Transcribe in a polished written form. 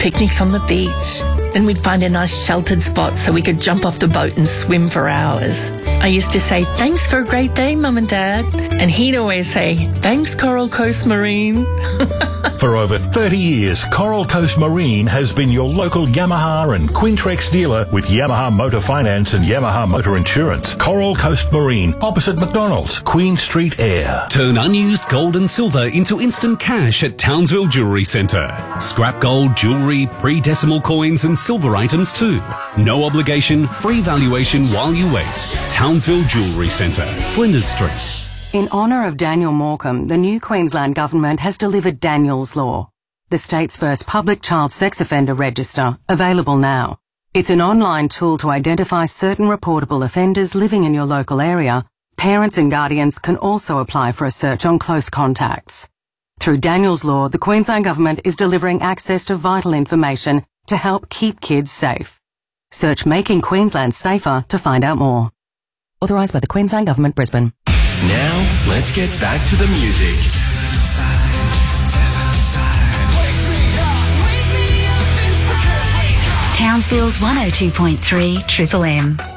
picnics on the beach. And we'd find a nice sheltered spot so we could jump off the boat and swim for hours. I used to say, thanks for a great day, Mum and Dad. And he'd always say, thanks, Coral Coast Marine. For over 30 years, Coral Coast Marine has been your local Yamaha and Quintrex dealer with Yamaha Motor Finance and Yamaha Motor Insurance. Coral Coast Marine, opposite McDonald's, Queen Street Air. Turn unused gold and silver into instant cash at Townsville Jewellery Centre. Scrap gold, jewellery, pre-decimal coins and silver items too. No obligation, free valuation while you wait. Townsville Jewellery Centre, Flinders Street. In honour of Daniel Morecambe, the new Queensland Government has delivered Daniel's Law, the state's first public child sex offender register, available now. It's an online tool to identify certain reportable offenders living in your local area. Parents and guardians can also apply for a search on close contacts. Through Daniel's Law, the Queensland Government is delivering access to vital information to help keep kids safe. Search Making Queensland Safer to find out more. Authorised by the Queensland Government, Brisbane. Now, let's get back to the music. Townsville's 102.3 Triple M.